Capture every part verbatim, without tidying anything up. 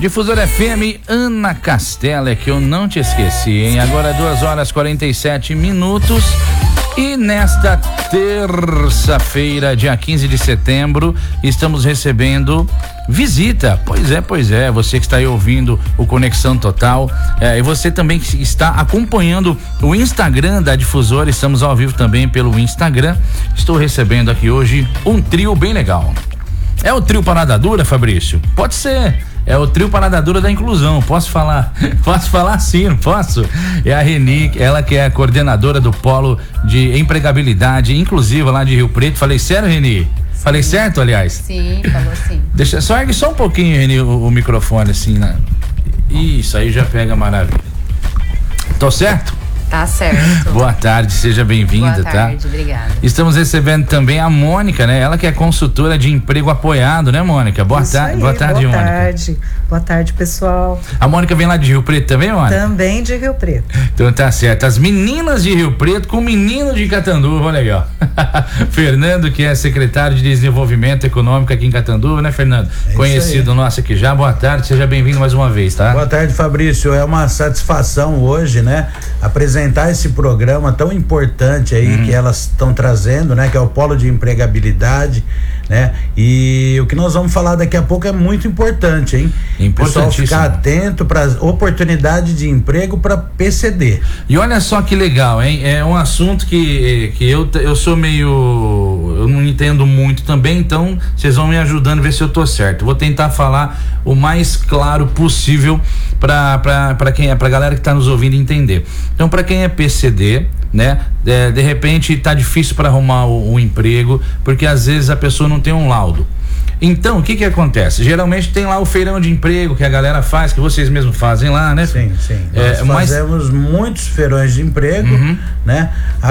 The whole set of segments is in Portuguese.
Difusor F M, Ana Castela, é que eu não te esqueci, hein? Agora duas horas e quarenta e sete minutos. E nesta terça-feira, dia quinze de setembro, estamos recebendo visita. Pois é, pois é, você que está aí ouvindo o Conexão Total, é, e você também que está acompanhando o Instagram da Difusora, estamos ao vivo também pelo Instagram. Estou recebendo aqui hoje um trio bem legal. É o trio Parada Dura, Fabrício? Pode ser. É o trio Parada Dura da inclusão, posso falar? Posso falar sim, não posso? É a Reni, ela que é a coordenadora do Polo de Empregabilidade Inclusiva lá de Rio Preto. Falei sério, Reni? Sim. Falei certo, aliás? Sim, falou sim. Deixa, só ergue só um pouquinho, Reni, o, o microfone assim, né? Isso aí já pega maravilha. Tô certo? Tá certo. Boa tarde, seja bem-vinda, tá? Boa tarde, obrigada. Estamos recebendo também a Mônica, né? Ela que é consultora de emprego apoiado, né, Mônica? Boa, Isso ta- aí, boa tarde, boa Mônica. Boa tarde. Boa tarde, pessoal. A Mônica vem lá de Rio Preto também, Mônica? Também de Rio Preto. Então tá certo. As meninas de Rio Preto com o menino de Catanduva, olha aí, ó. Fernando, que é secretário de Desenvolvimento Econômico aqui em Catanduva, né, Fernando? É Conhecido nosso aqui já. Boa tarde, seja bem-vindo mais uma vez, tá? Boa tarde, Fabrício. É uma satisfação hoje, né, apresentar esse programa tão importante aí uhum. que elas estão trazendo, né, que é o Polo de Empregabilidade, né? E o que nós vamos falar daqui a pouco é muito importante, hein? O pessoal ficar atento para oportunidade de emprego para P C D. E olha só que legal, hein? É um assunto que que eu eu sou meio, eu não entendo muito também, então vocês vão me ajudando a ver se eu tô certo. Vou tentar falar o mais claro possível para para para quem é, para galera que tá nos ouvindo entender. Então, para quem é P C D, né? É, de repente tá difícil para arrumar o, o emprego, porque às vezes a pessoa não tem um laudo. Então, o que que acontece? Geralmente tem lá o feirão de emprego que a galera faz, que vocês mesmos fazem lá, né? Sim, sim. É, Nós fazemos mas... muitos feirões de emprego, uhum. né?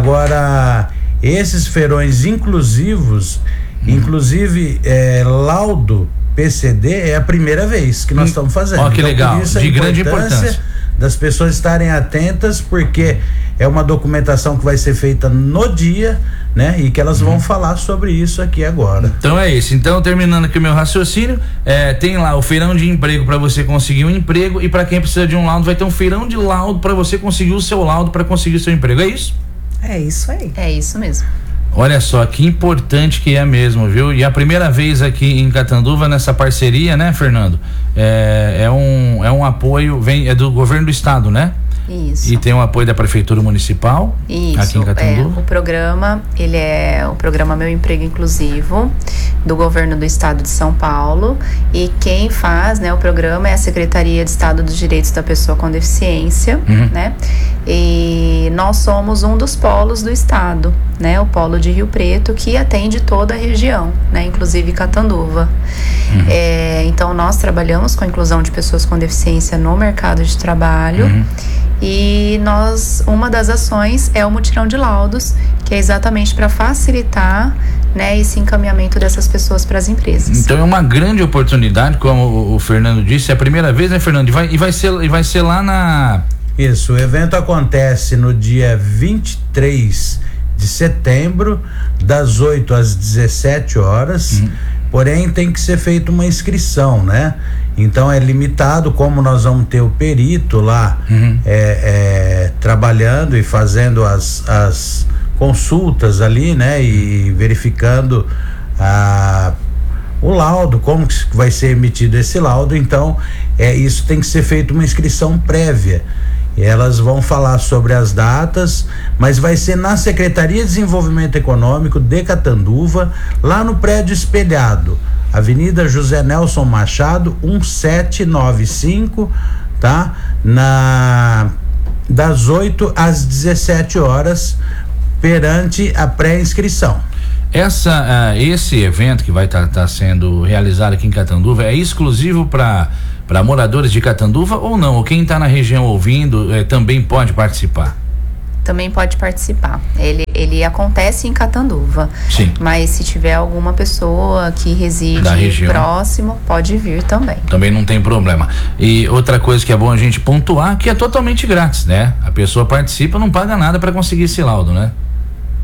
Agora, esses feirões inclusivos, uhum. inclusive é, laudo P C D é a primeira vez que nós estamos fazendo. Ó, que então, legal, isso, de grande importância das pessoas estarem atentas, porque é uma documentação que vai ser feita no dia, né? E que elas uhum. vão falar sobre isso aqui agora. Então é isso. Então, terminando aqui o meu raciocínio, é, tem lá o feirão de emprego para você conseguir um emprego, e para quem precisa de um laudo vai ter um feirão de laudo para você conseguir o seu laudo para conseguir o seu emprego. É isso? É isso aí. É isso mesmo. Olha só que importante que é mesmo, viu? E a primeira vez aqui em Catanduva nessa parceria, né, Fernando? É, é um é um apoio, vem é do governo do estado, né? Isso. E tem o apoio da prefeitura municipal. Isso, aqui em Catanduva. É, o programa, ele é o programa Meu Emprego Inclusivo do governo do estado de São Paulo, e quem faz, né, o programa é a Secretaria de Estado dos Direitos da Pessoa com Deficiência, uhum. né? E nós somos um dos polos do estado, né? O polo de Rio Preto, que atende toda a região, né? Inclusive Catanduva. Uhum. É, então nós trabalhamos com a inclusão de pessoas com deficiência no mercado de trabalho. Uhum. E nós, uma das ações é o mutirão de laudos, que é exatamente para facilitar, né, esse encaminhamento dessas pessoas para as empresas. Então é uma grande oportunidade, como o, o Fernando disse, é a primeira vez, né, Fernando? E vai, e vai ser, e vai ser lá na... Isso, o evento acontece no dia vinte e três de setembro, das oito às dezessete horas, uhum. porém tem que ser feita uma inscrição, né? Então é limitado, como nós vamos ter o perito lá uhum. é, é, trabalhando e fazendo as, as consultas ali, né? E verificando a, o laudo, como que vai ser emitido esse laudo. Então é, isso tem que ser feito uma inscrição prévia. Elas vão falar sobre as datas, mas vai ser na Secretaria de Desenvolvimento Econômico de Catanduva, lá no prédio espelhado, Avenida José Nelson Machado, sete nove cinco, tá? Na, das oito às dezessete horas, perante a pré-inscrição. Essa, uh, esse evento que vai estar tá, tá sendo realizado aqui em Catanduva é exclusivo para para moradores de Catanduva ou não? Ou quem está na região ouvindo eh, também pode participar? Também pode participar. Ele, ele acontece em Catanduva. Sim. Mas se tiver alguma pessoa que reside próximo, pode vir também. Também não tem problema. E outra coisa que é bom a gente pontuar, que é totalmente grátis, né? A pessoa participa, não paga nada para conseguir esse laudo, né?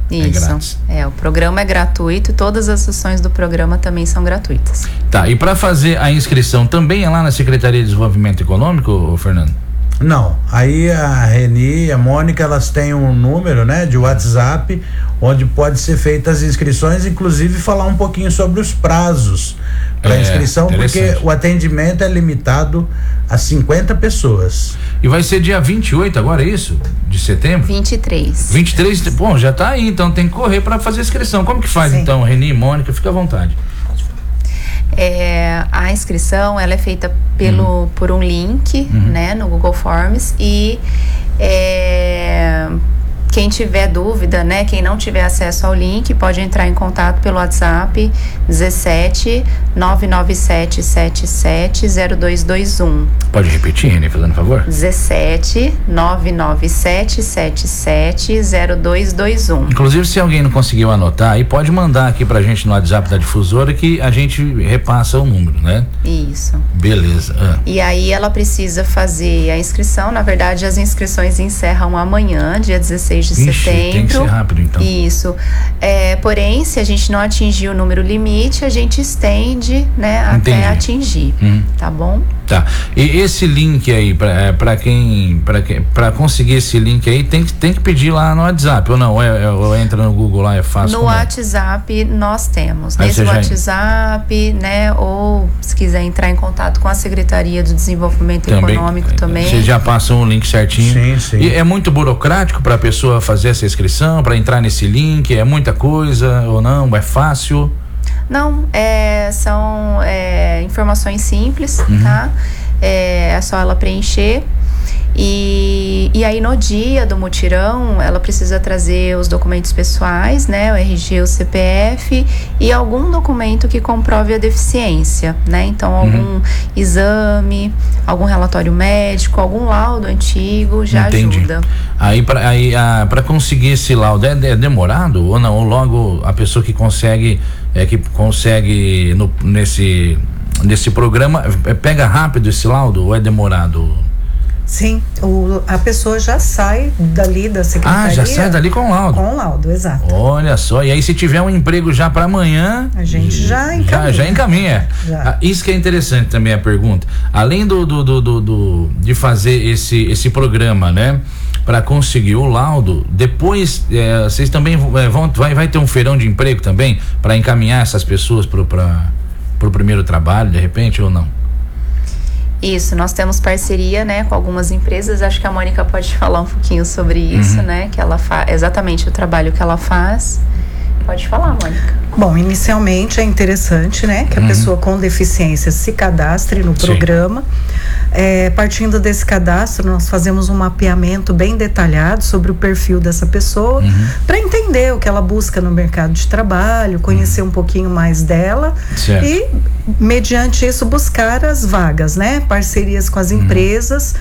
Isso. É grátis. É, o programa é gratuito e todas as sessões do programa também são gratuitas. Tá, e para fazer a inscrição também é lá na Secretaria de Desenvolvimento Econômico, Fernando? Não, aí a Reni e a Mônica, elas têm um número, né, de WhatsApp, onde pode ser feitas as inscrições, inclusive falar um pouquinho sobre os prazos para é, inscrição, porque o atendimento é limitado a cinquenta pessoas. E vai ser dia vinte e oito agora, é isso? De setembro? vinte e três. vinte e três, bom, já tá aí, então tem que correr para fazer a inscrição. Como que faz? Sim. Então, Reni e Mônica, fica à vontade. É, a inscrição ela é feita pelo, uhum. por um link, uhum. né, no Google Forms, e é, quem tiver dúvida, né, quem não tiver acesso ao link, pode entrar em contato pelo WhatsApp dezessete, nove nove sete sete sete, zero dois dois um. Pode repetir, Reni, fazendo favor? dezessete, nove nove sete sete sete, zero dois dois um. Inclusive, se alguém não conseguiu anotar, aí pode mandar aqui pra gente no WhatsApp da difusora que a gente repassa o número, né? Isso. Beleza. Ah. E aí ela precisa fazer a inscrição. Na verdade, as inscrições encerram amanhã, dia dezesseis de Ixi, setembro. Tem que ser rápido, então. Isso. É, porém, se a gente não atingir o número limite, a gente estende, né, Entendi. até atingir. Hum. Tá bom? Tá. E esse link aí, pra, pra quem, pra quem, pra conseguir esse link aí, tem que, tem que pedir lá no WhatsApp, ou não? Ou, é, ou entra no Google lá, é fácil? No WhatsApp é? nós temos. Aí Nesse já... WhatsApp, né, ou se quiser entrar em contato com a Secretaria do Desenvolvimento também, Econômico também. Vocês já passam o link certinho? Sim, sim. E é muito burocrático para a pessoa fazer essa inscrição, para entrar nesse link? É muita coisa ou não? É fácil? Não, é, são é, informações simples, uhum. tá? É, é só ela preencher. E, e aí no dia do mutirão ela precisa trazer os documentos pessoais, né, o R G, o C P F e algum documento que comprove a deficiência, né, então algum uhum. exame, algum relatório médico, algum laudo antigo já Entendi. ajuda. Aí para aí para conseguir esse laudo é, é demorado ou não? Ou logo a pessoa que consegue é que consegue no, nesse nesse programa é, pega rápido esse laudo ou é demorado? Sim, o, a pessoa já sai dali da secretaria. Ah, já sai dali com laudo. Com laudo, exato. Olha só, e aí se tiver um emprego já para amanhã, a gente já encaminha. Já, já encaminha. Já. Ah, isso que é interessante também a pergunta. Além do, do, do, do, do de fazer esse, esse programa, né? Para conseguir o laudo, depois é, vocês também é, vão vai, vai ter um feirão de emprego também para encaminhar essas pessoas para o primeiro trabalho, de repente, ou não? Isso, nós temos parceria, né, com algumas empresas. Acho que a Mônica pode falar um pouquinho sobre isso, uhum. né, que ela faz, exatamente o trabalho que ela faz. Pode falar, Mônica. Bom, inicialmente é interessante, né, que a uhum. pessoa com deficiência se cadastre no Sim. programa. É, partindo desse cadastro, nós fazemos um mapeamento bem detalhado sobre o perfil dessa pessoa, uhum. para entender o que ela busca no mercado de trabalho, conhecer uhum. um pouquinho mais dela certo. E, mediante isso, buscar as vagas, né, parcerias com as uhum. empresas,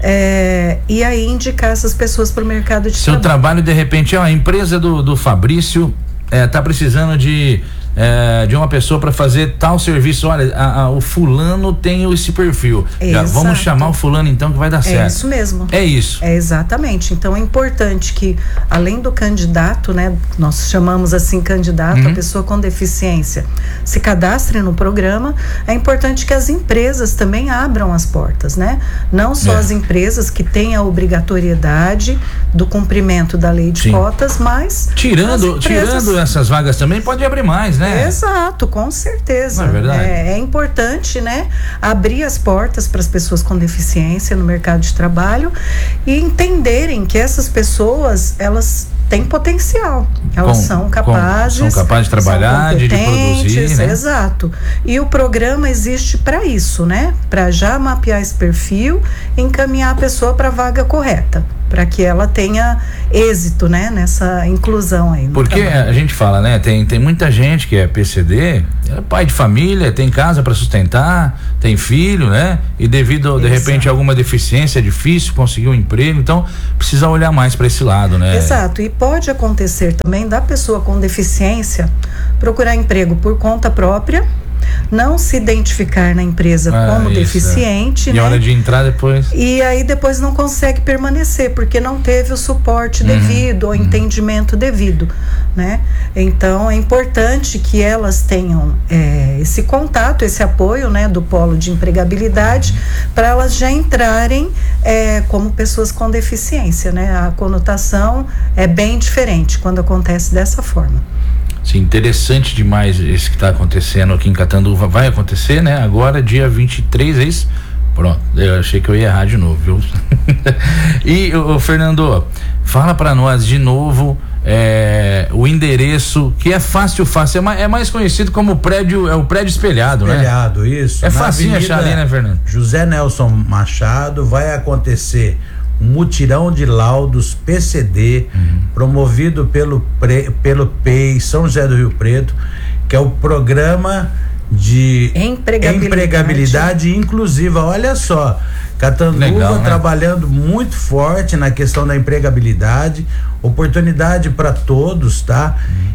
é, e aí indicar essas pessoas para o mercado de Seu trabalho. Seu trabalho, de repente, ó, a empresa do, do Fabrício é, tá precisando de É, de uma pessoa para fazer tal serviço. Olha, a, a, o fulano tem esse perfil. Já, vamos chamar o fulano então que vai dar certo. É isso mesmo. É isso. É exatamente. Então é importante que, além do candidato, né, nós chamamos assim candidato, uhum. a pessoa com deficiência, se cadastre no programa. É importante que as empresas também abram as portas, né? Não só é. as empresas que têm a obrigatoriedade do cumprimento da lei de Sim. cotas, mas tirando, empresas... tirando essas vagas também pode abrir mais, né? É. Exato, com certeza. Não é verdade? É, é importante, né, abrir as portas para as pessoas com deficiência no mercado de trabalho e entenderem que essas pessoas, elas têm potencial, elas com, são capazes, com, são capazes de trabalhar, de, de produzir, né? Exato. E o programa existe para isso, né? Para já mapear esse perfil, encaminhar a pessoa para a vaga correta, para que ela tenha êxito, né, nessa inclusão aí. Porque trabalho. A gente fala, né, tem, tem muita gente que é P C D, é pai de família, tem casa para sustentar, tem filho, né, e devido, de Exato. repente, a alguma deficiência é difícil conseguir um emprego, então precisa olhar mais para esse lado, né? Exato, e pode acontecer também da pessoa com deficiência procurar emprego por conta própria, não se identificar na empresa ah, como isso, deficiente, é. né? E a hora de entrar depois. E aí depois não consegue permanecer, porque não teve o suporte uhum. devido, o uhum. entendimento devido, né? Então é importante que elas tenham é, esse contato, esse apoio, né, do polo de empregabilidade, uhum. para elas já entrarem é, como pessoas com deficiência, né? A conotação é bem diferente quando acontece dessa forma. Sim, interessante demais isso que está acontecendo aqui em Catanduva. Vai acontecer, né? Agora, dia vinte e três, é isso? Pronto, eu achei que eu ia errar de novo, viu? E, o Fernando, fala para nós de novo é, o endereço, que é fácil, fácil, é mais, é mais conhecido como prédio, é o prédio espelhado, espelhado, né? Espelhado, isso. É fácil achar ali, né, Fernando? José Nelson Machado, vai acontecer um mutirão de laudos P C D, uhum. promovido pelo, pre, pelo P E I São José do Rio Preto, que é o programa de empregabilidade, empregabilidade inclusiva. Olha só, Catanduva Legal, né? trabalhando muito forte na questão da empregabilidade, oportunidade para todos, tá? Uhum.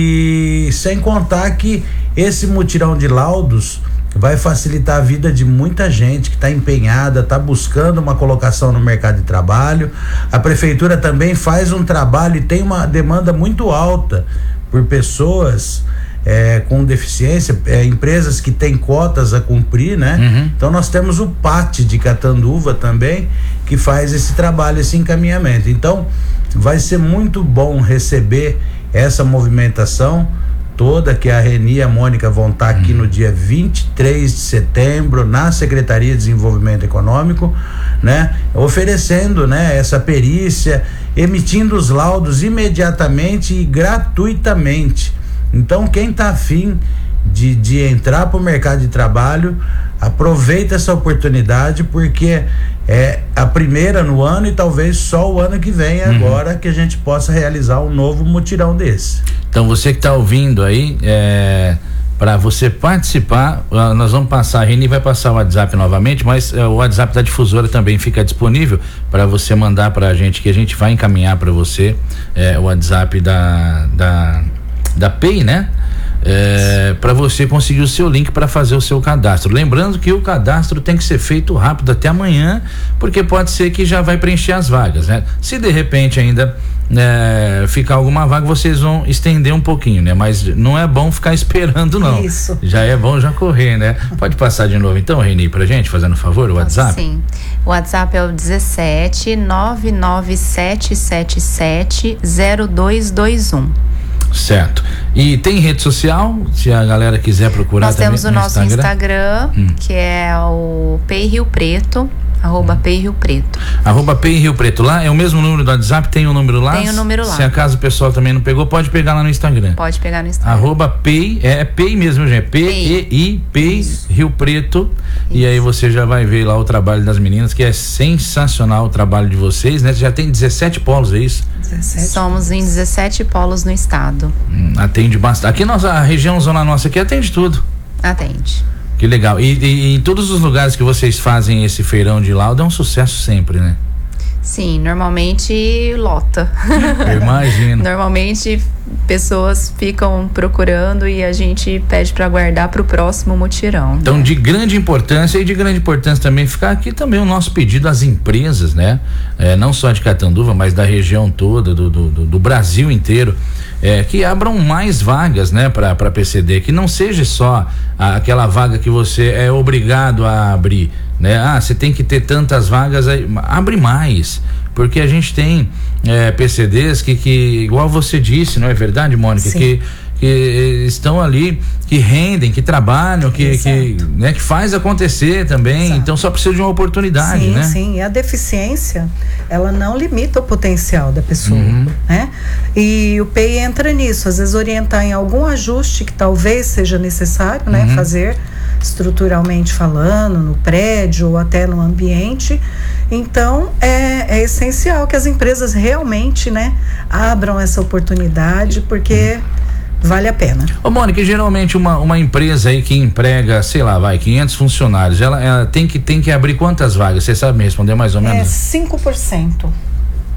E sem contar que esse mutirão de laudos vai facilitar a vida de muita gente que está empenhada, está buscando uma colocação no mercado de trabalho. A prefeitura também faz um trabalho e tem uma demanda muito alta por pessoas é, com deficiência, é, empresas que têm cotas a cumprir, né? Uhum. Então nós temos o P A T de Catanduva também, que faz esse trabalho, esse encaminhamento. Então vai ser muito bom receber essa movimentação toda, que a Reni e a Mônica vão estar aqui uhum. no dia vinte e três de setembro na Secretaria de Desenvolvimento Econômico, né? Oferecendo, né, essa perícia, emitindo os laudos imediatamente e gratuitamente. Então quem está afim de, de entrar para o mercado de trabalho, aproveita essa oportunidade, porque é a primeira no ano e talvez só o ano que vem uhum. agora que a gente possa realizar um novo mutirão desse. Então você que está ouvindo aí, é, para você participar, nós vamos passar, a Reni vai passar o WhatsApp novamente, mas é, o WhatsApp da difusora também fica disponível para você mandar para a gente, que a gente vai encaminhar para você é, o WhatsApp da, da, da P E I, né? É, para você conseguir o seu link para fazer o seu cadastro. Lembrando que o cadastro tem que ser feito rápido até amanhã, porque pode ser que já vai preencher as vagas, né? Se de repente ainda é, ficar alguma vaga, vocês vão estender um pouquinho, né? Mas não é bom ficar esperando, não. Isso. Já é bom já correr, né? Pode passar de novo então, Reni, pra gente, fazendo um favor, o WhatsApp? Sim. O WhatsApp é o dezessete nove nove sete sete sete zero dois dois um. Certo. E tem rede social, se a galera quiser procurar? Nós também temos o no nosso Instagram, Instagram hum. que é o P E I Rio Preto, arroba P E I Rio Preto. Arroba P E I Rio Preto. Lá é o mesmo número do WhatsApp, tem o um número lá? Tem o um número lá. Se acaso o pessoal também não pegou, pode pegar lá no Instagram. Pode pegar no Instagram. Arroba P E I, é P E I mesmo, gente. P E I, P E I Rio Preto. Isso. E aí você já vai ver lá o trabalho das meninas, que é sensacional o trabalho de vocês, né? Já tem dezessete polos, é isso? dezessete. Somos em dezessete polos no estado. Hum, atende bastante. Aqui nossa, a região zona nossa aqui atende tudo. Atende. Que legal. E, e, e em todos os lugares que vocês fazem esse feirão de laudo é um sucesso sempre, né? Sim, normalmente lota. Eu imagino. Normalmente pessoas ficam procurando e a gente pede para guardar para o próximo mutirão. Então, né? de grande importância, e de grande importância também ficar aqui também o nosso pedido às empresas, né? É, não só de Catanduva, mas da região toda, do, do, do Brasil inteiro, é, que abram mais vagas, né, para para P C D, que não seja só a, aquela vaga que você é obrigado a abrir, né? Ah, você tem que ter tantas vagas aí, abre mais, porque a gente tem é, P C Ds que, que, igual você disse, não é verdade, Mônica? Sim. Que que estão ali, que rendem, que trabalham, que, que, né, que faz acontecer também. Exato. Então só precisa de uma oportunidade, sim, né? Sim, e a deficiência, ela não limita o potencial da pessoa, uhum. né? E o P E I entra nisso, às vezes orientar em algum ajuste que talvez seja necessário, né? Uhum. Fazer estruturalmente falando, no prédio ou até no ambiente. Então é, é essencial que as empresas realmente, né, abram essa oportunidade, porque uhum. vale a pena. Ô Mônica, geralmente uma, uma empresa aí que emprega, sei lá, vai, quinhentos funcionários, ela, ela tem, que, tem que abrir quantas vagas? Você sabe me responder mais ou menos? É cinco por cento.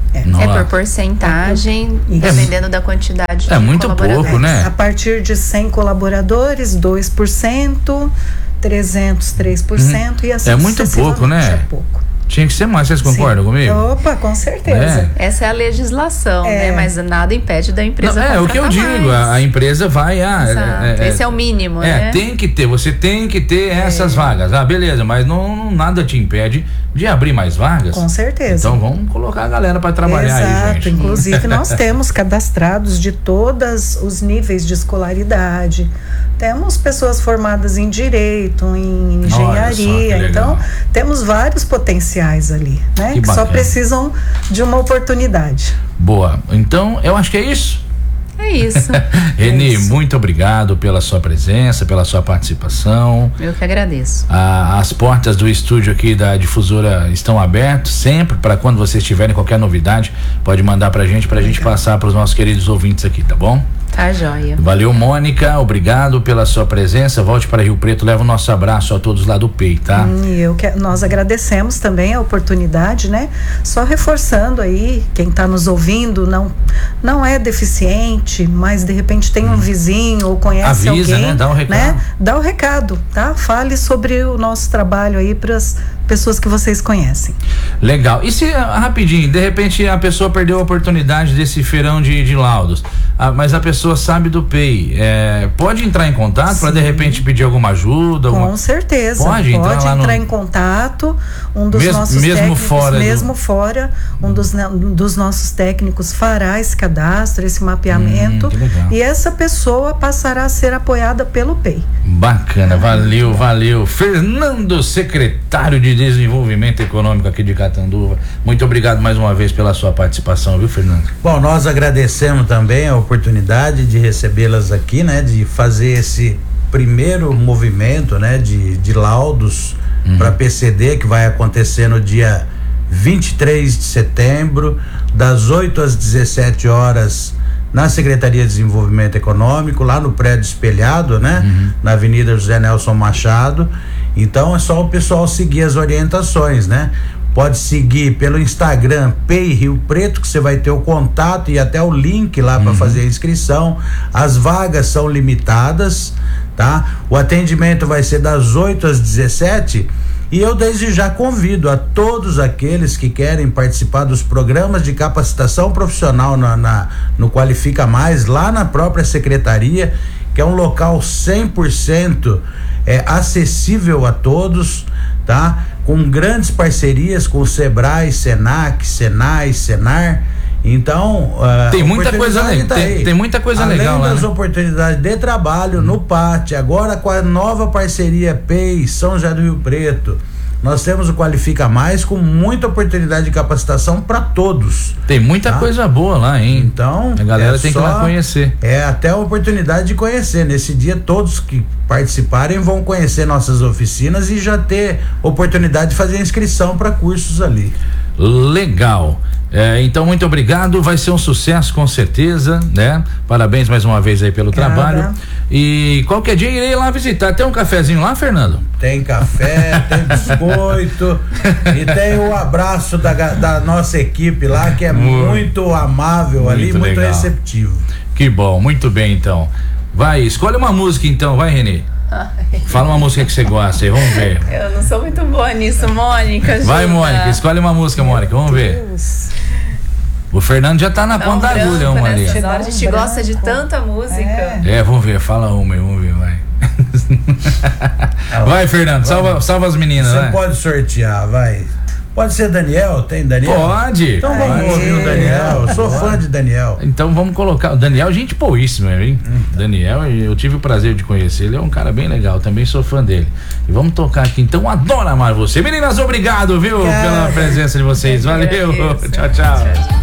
É, é por porcentagem, Isso. dependendo da quantidade de É muito colaboradores. pouco, né? A partir de cem colaboradores, dois por cento, trezentos, três por cento, hum. e assim é muito pouco, né? É pouco. Tinha que ser mais, vocês concordam Sim. comigo? Opa, com certeza. É. Essa é a legislação, é. né? Mas nada impede da empresa. Não, é o que eu digo, a, a empresa vai. Ah, é, é, Esse é o mínimo, é, né? Tem que ter, você tem que ter essas é. vagas. Ah, beleza, mas não, nada te impede de abrir mais vagas. Com certeza. Então vamos colocar a galera para trabalhar. Exato. Aí, gente. Inclusive nós temos cadastrados de todos os níveis de escolaridade. Temos pessoas formadas em direito, em engenharia, então temos vários potenciais ali, né? Que, que só precisam de uma oportunidade. Boa, então eu acho que é isso. É isso. Reni, é isso. Muito obrigado pela sua presença, pela sua participação. Eu que agradeço. Ah, as portas do estúdio aqui da Difusora estão abertas sempre para quando vocês tiverem qualquer novidade, pode mandar pra gente, pra Legal. gente passar pros nossos queridos ouvintes aqui, tá bom? Tá joia. Valeu, Mônica, obrigado pela sua presença. Volte para Rio Preto, leva o nosso abraço a todos lá do P E I, tá? Hum, eu que, nós agradecemos também a oportunidade, né? Só reforçando aí, quem está nos ouvindo não, não é deficiente, mas de repente tem um hum. vizinho ou conhece Avisa, alguém, né? Dá o recado. Né? Dá o recado, tá? Fale sobre o nosso trabalho aí para as pessoas que vocês conhecem. Legal. E se, rapidinho, de repente a pessoa perdeu a oportunidade desse feirão de, de laudos, ah, mas a pessoa sabe do P E I, é, pode entrar em contato para de repente pedir alguma ajuda? Alguma... Com certeza. Pode, pode entrar, entrar no... em contato. Um dos mesmo, nossos mesmo técnicos, fora mesmo do... fora, um dos, dos nossos técnicos fará esse cadastro, esse mapeamento, hum, e essa pessoa passará a ser apoiada pelo P E I. Bacana, valeu, valeu. Fernando, secretário de Desenvolvimento Econômico aqui de Catanduva, muito obrigado mais uma vez pela sua participação, viu, Fernando? Bom, nós agradecemos também a oportunidade de recebê-las aqui, né, de fazer esse primeiro movimento, né, de, de laudos uhum. para P C D, que vai acontecer no dia vinte e três de setembro, das oito às dezessete horas, na Secretaria de Desenvolvimento Econômico, lá no prédio espelhado, né? Uhum. Na Avenida José Nelson Machado. Então é só o pessoal seguir as orientações, né? Pode seguir pelo Instagram P E I Rio Preto, que você vai ter o contato e até o link lá uhum. para fazer a inscrição. As vagas são limitadas, tá? O atendimento vai ser das oito às dezessete. E eu desde já convido a todos aqueles que querem participar dos programas de capacitação profissional na, na, no Qualifica Mais, lá na própria secretaria, que é um local cem por cento é, acessível a todos, tá? Com grandes parcerias com o Sebrae, Senac, Senai, Senar. Então, uh, tem muita coisa, tá tem, tem muita coisa Além legal lá. Além das né? oportunidades de trabalho hum. no P A T, agora com a nova parceria P E I São José do Rio Preto, nós temos o Qualifica Mais com muita oportunidade de capacitação para todos. Tem muita tá? coisa boa lá, hein? Então, a galera é tem só, que ir lá conhecer. É até a oportunidade de conhecer. Nesse dia, todos que participarem vão conhecer nossas oficinas e já ter oportunidade de fazer inscrição para cursos ali. Legal. É, então, muito obrigado, vai ser um sucesso com certeza, né? Parabéns mais uma vez aí pelo Cada. trabalho. E qualquer dia irei lá visitar. Tem um cafezinho lá, Fernando? Tem café, tem biscoito e tem o abraço da, da nossa equipe lá, que é muito, muito amável muito ali, muito legal. receptivo. Que bom, muito bem então. Vai, escolhe uma música então, vai, Renê. Ai. Fala uma música que você gosta aí, vamos ver. Eu não sou muito boa nisso, Mônica. Ajuda. Vai, Mônica, escolhe uma música, Mônica, vamos ver. Deus. O Fernando já tá na Dá ponta um da agulha, uma ali. Agora a gente branco. gosta de tanta música. É. é, vamos ver, fala uma aí, vamos ver, vai. Vai, Fernando, salva, salva as meninas, Você vai. pode sortear, vai. Pode ser Daniel, tem Daniel? Pode. Então vamos Aê. ouvir o Daniel, eu sou fã de Daniel. Então vamos colocar, o Daniel, gente boíssima, hein? Hum. Daniel, eu tive o prazer de conhecer, ele é um cara bem legal, também sou fã dele. E vamos tocar aqui, então, Adoro Amar Você. Meninas, obrigado, viu, Cara. pela presença de vocês, valeu, tchau, tchau. tchau.